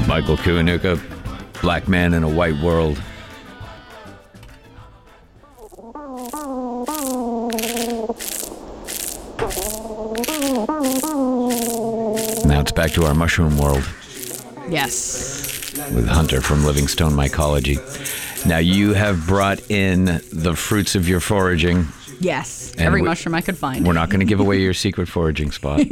Michael Kiwanuka, Black Man in a White World. Now it's back to our mushroom world. Yes. With Hunter from Livingstone Mycology. Now you have brought in the fruits of your foraging. Yes. And Every mushroom I could find. We're not going to give away your secret foraging spot.